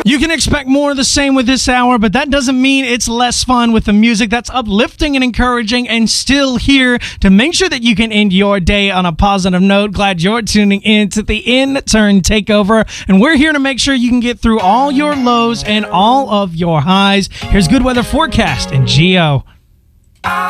You can expect more of the same with this hour, but that doesn't mean it's less fun with the music that's uplifting and encouraging and still here to make sure that you can end your day on a positive note. Glad you're tuning in to the In Turn Takeover, and we're here to make sure you can get through all your lows and all of your highs. Here's good weather forecast and Geo.